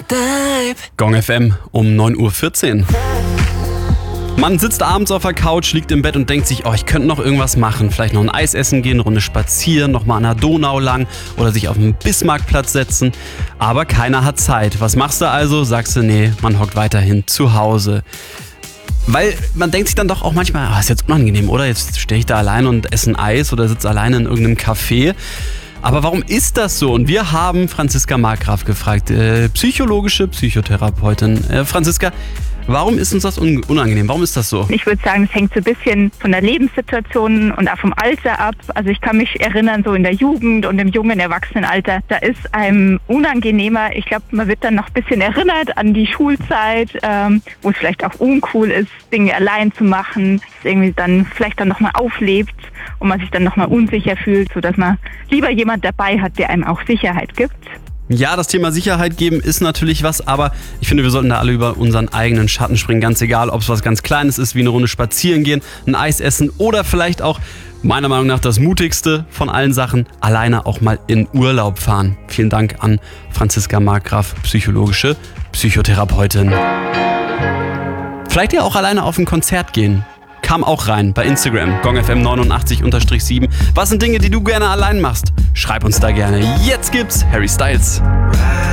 Gong FM um 9.14 Uhr. Man sitzt abends auf der Couch, liegt im Bett und denkt sich, ich könnte noch irgendwas machen. Vielleicht noch ein Eis essen gehen, eine Runde spazieren, noch mal an der Donau lang oder sich auf den Bismarckplatz setzen. Aber keiner hat Zeit. Was machst du also? Sagst du, nee, man hockt weiterhin zu Hause. Weil man denkt sich dann doch auch manchmal, ist jetzt unangenehm, oder? Jetzt stehe ich da allein und esse ein Eis oder sitze alleine in irgendeinem Café. Aber warum ist das so? Und wir haben Franziska Markgraf gefragt, psychologische Psychotherapeutin. Franziska, warum ist uns das unangenehm? Warum ist das so? Ich würde sagen, es hängt so ein bisschen von der Lebenssituation und auch vom Alter ab. Also ich kann mich erinnern, so in der Jugend und im jungen Erwachsenenalter, da ist einem unangenehmer. Ich glaube, man wird dann noch ein bisschen erinnert an die Schulzeit, wo es vielleicht auch uncool ist, Dinge allein zu machen, es irgendwie dann vielleicht dann nochmal auflebt und man sich dann nochmal unsicher fühlt, sodass man lieber jemand dabei hat, der einem auch Sicherheit gibt. Ja, das Thema Sicherheit geben ist natürlich was, aber ich finde, wir sollten da alle über unseren eigenen Schatten springen. Ganz egal, ob es was ganz Kleines ist, wie eine Runde spazieren gehen, ein Eis essen oder vielleicht auch, meiner Meinung nach, das Mutigste von allen Sachen, alleine auch mal in Urlaub fahren. Vielen Dank an Franziska Markgraf, psychologische Psychotherapeutin. Vielleicht ja auch alleine auf ein Konzert gehen. Kam auch rein bei Instagram, gongfm89_7. Was sind Dinge, die du gerne allein machst? Schreib uns da gerne. Jetzt gibt's Harry Styles.